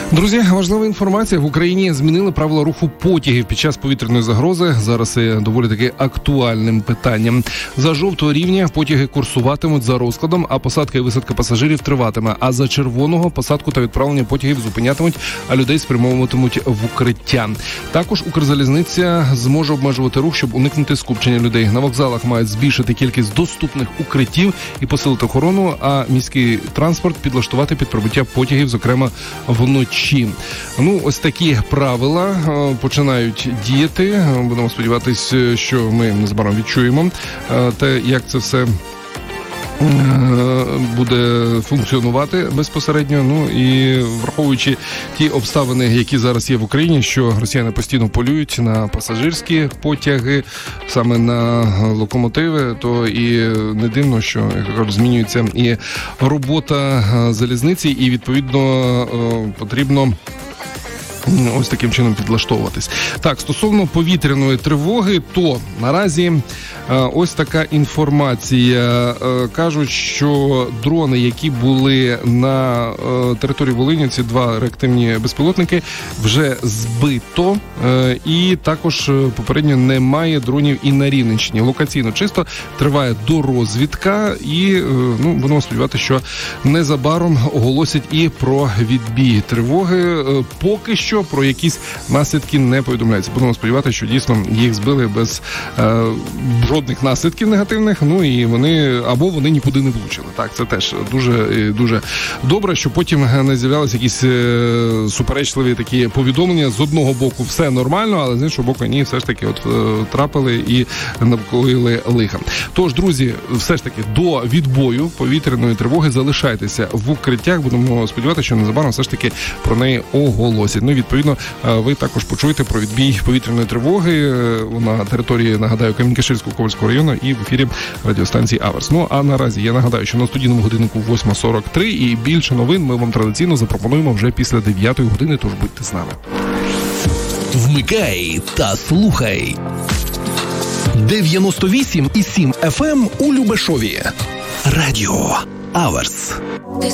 Друзі, важлива інформація. В Україні змінили правила руху потягів під час повітряної загрози. Зараз є доволі таки актуальним питанням. За жовтого рівня потяги курсуватимуть за розкладом, а посадка і висадка пасажирів триватиме. А за червоного посадку та відправлення потягів зупинятимуть, а людей спрямовуватимуть в укриття. Також Укрзалізниця зможе обмежувати рух, щоб уникнути скупчення людей. На вокзалах мають збільшити кількість доступних укриттів і посилити охорону, а міський транспорт підлаштувати під прибуття потягів, зокрема вночі. Ось такі правила починають діяти. Будемо сподіватися, що ми незабаром відчуємо те, як це все буде функціонувати безпосередньо. І враховуючи ті обставини, які зараз є в Україні, що росіяни постійно полюють на пасажирські потяги, саме на локомотиви, то і не дивно, що, як кажуть, змінюється і робота залізниці, і відповідно потрібно ось таким чином підлаштовуватись. Так, стосовно повітряної тривоги, то наразі ось така інформація. Кажуть, що дрони, які були на території Волині, ці 2 реактивні безпілотники, вже збито. І також попередньо немає дронів і на Рівненщині. Локаційно чисто, триває дорозвідка і будемо сподіватися, що незабаром оголосять і про відбій тривоги. Поки що про якісь наслідки не повідомляється. Будемо сподіватися, що дійсно їх збили без жодних наслідків негативних, і вони нікуди не влучили. Так, це теж дуже добре, що потім не з'являлися якісь суперечливі такі повідомлення. З одного боку все нормально, але з іншого боку ні, все ж таки трапили і навколили лиха. Тож, друзі, все ж таки до відбою повітряної тривоги залишайтеся в укриттях. Будемо сподіватися, що незабаром все ж таки про неї оголосять. Відповідно, ви також почуєте про відбій повітряної тривоги на території, нагадаю, Камінь-Каширського Ковальського району і в ефірі радіостанції Аверс. А наразі я нагадаю, що на студійному годиннику 8:43 і більше новин ми вам традиційно запропонуємо вже після 9-ї години, тож будьте з нами. Вмикай та слухай. 98,7 FM у Любешові. Радіо Аверс.